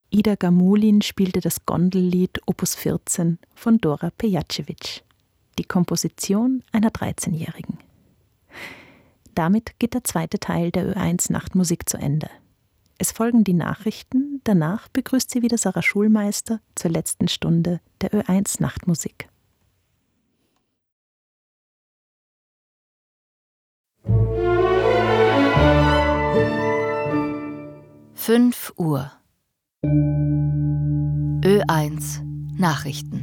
Ida Gamulin spielte das Gondellied Opus 14 von Dora Pejacevic, die Komposition einer 13-Jährigen. Damit geht der zweite Teil der Ö1 Nachtmusik zu Ende. Es folgen die Nachrichten, danach begrüßt sie wieder Sarah Schulmeister zur letzten Stunde der Ö1 Nachtmusik. 5 Uhr. Ö1 Nachrichten.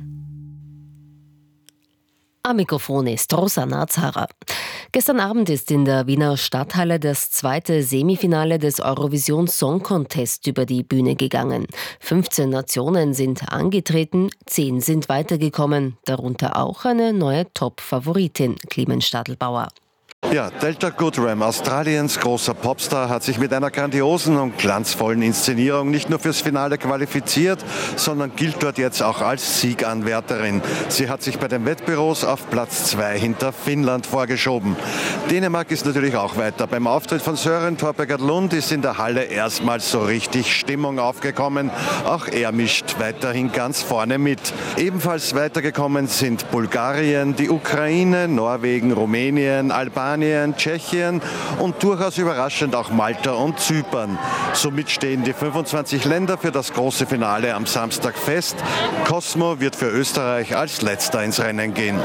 Am Mikrofon ist Rosanna Zara. Gestern Abend ist in der Wiener Stadthalle das zweite Semifinale des Eurovision Song Contest über die Bühne gegangen. 15 Nationen sind angetreten, 10 sind weitergekommen, darunter auch eine neue Top-Favoritin, Clemens Stadelbauer. Ja, Delta Goodrem, Australiens großer Popstar, hat sich mit einer grandiosen und glanzvollen Inszenierung nicht nur fürs Finale qualifiziert, sondern gilt dort jetzt auch als Sieganwärterin. Sie hat sich bei den Wettbüros auf Platz 2 hinter Finnland vorgeschoben. Dänemark ist natürlich auch weiter. Beim Auftritt von Søren Torberger Lund ist in der Halle erstmals so richtig Stimmung aufgekommen. Auch er mischt weiterhin ganz vorne mit. Ebenfalls weitergekommen sind Bulgarien, die Ukraine, Norwegen, Rumänien, Albanien, Tschechien und durchaus überraschend auch Malta und Zypern. Somit stehen die 25 Länder für das große Finale am Samstag fest. Cosmo wird für Österreich als letzter ins Rennen gehen.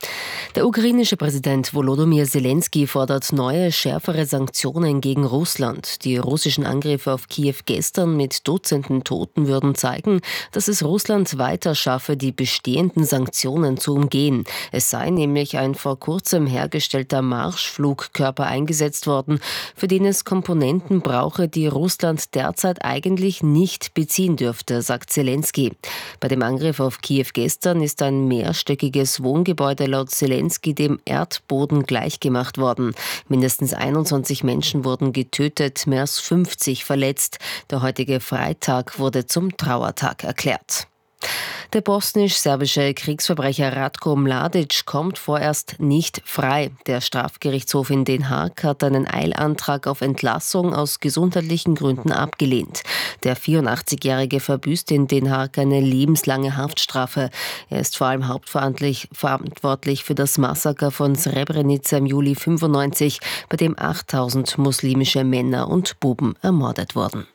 Der ukrainische Präsident Volodymyr Zelensky fordert neue, schärfere Sanktionen gegen Russland. Die russischen Angriffe auf Kiew gestern mit Dutzenden Toten würden zeigen, dass es Russland weiter schaffe, die bestehenden Sanktionen zu umgehen. Es sei nämlich ein vor kurzem hergestellter Marschflugkörper eingesetzt worden, für den es Komponenten brauche, die Russland derzeit eigentlich nicht beziehen dürfte, sagt Zelensky. Bei dem Angriff auf Kiew gestern ist ein mehrstöckiges Wohngebäude laut Zelensky dem Erdboden gleichgemacht worden. Mindestens 21 Menschen wurden getötet, mehr als 50 verletzt. Der heutige Freitag wurde zum Trauertag erklärt. Der bosnisch-serbische Kriegsverbrecher Ratko Mladic kommt vorerst nicht frei. Der Strafgerichtshof in Den Haag hat einen Eilantrag auf Entlassung aus gesundheitlichen Gründen abgelehnt. Der 84-Jährige verbüßt in Den Haag eine lebenslange Haftstrafe. Er ist vor allem verantwortlich für das Massaker von Srebrenica im Juli 1995, bei dem 8000 muslimische Männer und Buben ermordet wurden.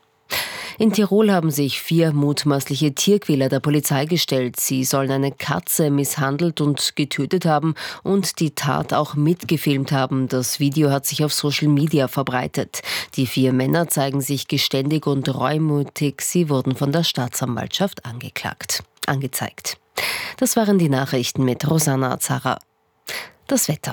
In Tirol haben sich 4 mutmaßliche Tierquäler der Polizei gestellt. Sie sollen eine Katze misshandelt und getötet haben und die Tat auch mitgefilmt haben. Das Video hat sich auf Social Media verbreitet. Die 4 Männer zeigen sich geständig und reumütig. Sie wurden von der Staatsanwaltschaft angezeigt. Das waren die Nachrichten mit Rosanna Zara. Das Wetter.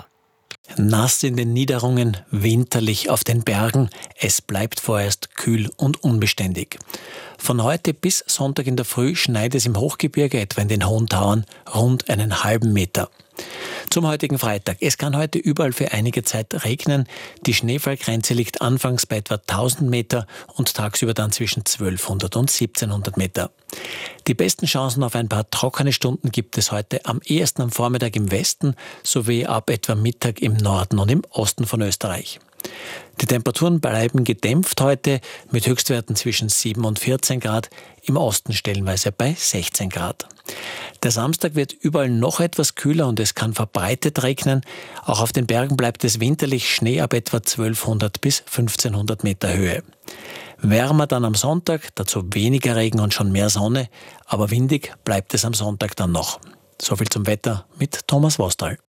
Nass in den Niederungen, winterlich auf den Bergen. Es bleibt vorerst kühl und unbeständig. Von heute bis Sonntag in der Früh schneit es im Hochgebirge, etwa in den Hohen Tauern, rund einen halben Meter. Zum heutigen Freitag. Es kann heute überall für einige Zeit regnen. Die Schneefallgrenze liegt anfangs bei etwa 1000 Meter und tagsüber dann zwischen 1200 und 1700 Meter. Die besten Chancen auf ein paar trockene Stunden gibt es heute am ehesten am Vormittag im Westen sowie ab etwa Mittag im Norden und im Osten von Österreich. Die Temperaturen bleiben gedämpft heute mit Höchstwerten zwischen 7 und 14 Grad, im Osten stellenweise bei 16 Grad. Der Samstag wird überall noch etwas kühler und es kann verbreitet regnen. Auch auf den Bergen bleibt es winterlich, Schnee ab etwa 1200 bis 1500 Meter Höhe. Wärmer dann am Sonntag, dazu weniger Regen und schon mehr Sonne, aber windig bleibt es am Sonntag dann noch. Soviel zum Wetter mit Thomas Wostal.